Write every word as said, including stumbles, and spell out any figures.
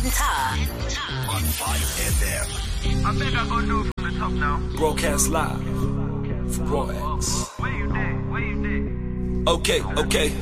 On five F M. I think I'm gonna do it from the top now. Broadcast live from Raw X. Where you did? Where you did? Okay, okay.